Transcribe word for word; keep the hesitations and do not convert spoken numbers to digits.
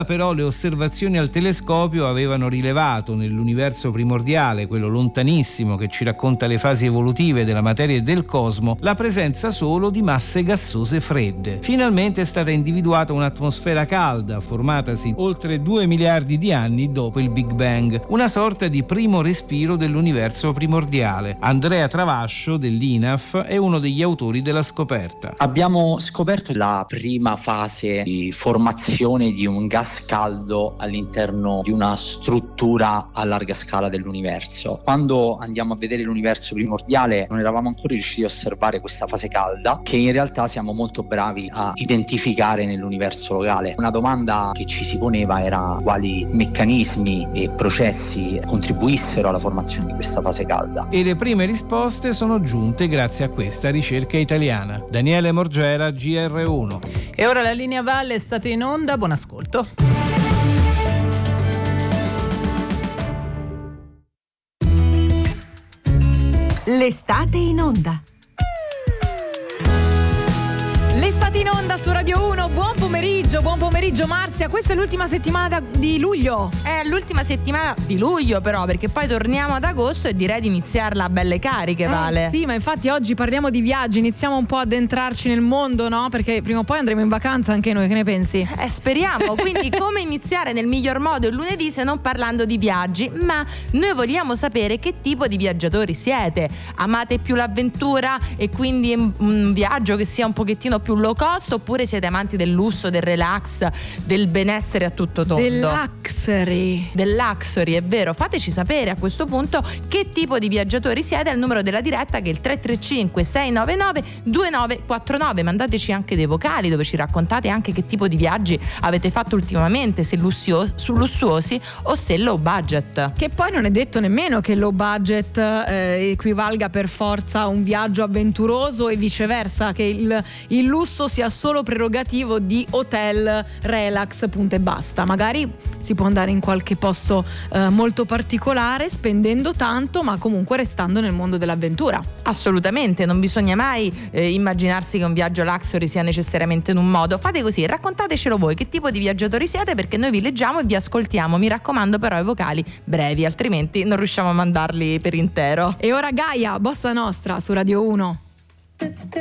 Però le osservazioni al telescopio avevano rilevato nell'universo primordiale, quello lontanissimo che ci racconta le fasi evolutive della materia e del cosmo, la presenza solo di masse gassose fredde. Finalmente è stata individuata un'atmosfera calda formatasi oltre due miliardi di anni dopo il Big Bang, una sorta di primo respiro dell'universo primordiale. Andrea Travascio dell'I N A F è uno degli autori della scoperta. Abbiamo scoperto la prima fase di formazione di un gas caldo all'interno di una struttura a larga scala dell'universo. Quando andiamo a vedere l'universo primordiale non eravamo ancora riusciti a osservare questa fase calda, che in realtà siamo molto bravi a identificare nell'universo locale. Una domanda che ci si poneva era quali meccanismi e processi contribuissero alla formazione di questa fase calda. E le prime risposte sono giunte grazie a questa ricerca italiana. Daniele Morgera, G R uno. E ora la linea Valle, state in onda, buon ascolto. L'estate in onda. L'estate in onda su Radio uno, buon pomeriggio, buon pomeriggio Marzia, questa è l'ultima settimana di luglio. È l'ultima settimana di luglio però, perché poi torniamo ad agosto e direi di iniziarla a belle cariche, eh, Vale. Sì, ma infatti oggi parliamo di viaggi, iniziamo un po' ad entrarci nel mondo, no? Perché prima o poi andremo in vacanza anche noi, che ne pensi? Eh, speriamo, quindi come iniziare nel miglior modo il lunedì se non parlando di viaggi? Ma noi vogliamo sapere che tipo di viaggiatori siete. Amate più l'avventura e quindi un viaggio che sia un pochettino più low cost, oppure siete amanti del lusso, del relax, del benessere a tutto tondo? Del luxury. Del luxury, è vero. Fateci sapere a questo punto che tipo di viaggiatori siete al numero della diretta, che è il tre tre cinque sei nove nove due nove quattro nove. Mandateci anche dei vocali dove ci raccontate anche che tipo di viaggi avete fatto ultimamente, se lussio- su lussuosi o se low budget. Che poi non è detto nemmeno che low budget eh, equivalga per forza a un viaggio avventuroso e viceversa, che il, il lusso sia solo prerogativo di hotel, relax, punto e basta. Magari si può andare in qualche posto eh, molto particolare spendendo tanto, ma comunque restando nel mondo dell'avventura. Assolutamente, non bisogna mai eh, immaginarsi che un viaggio luxury sia necessariamente in un modo. Fate così, raccontatecelo voi che tipo di viaggiatori siete, perché noi vi leggiamo e vi ascoltiamo. Mi raccomando però i vocali brevi, altrimenti non riusciamo a mandarli per intero. E ora Gaia, Bossa Nostra su Radio uno.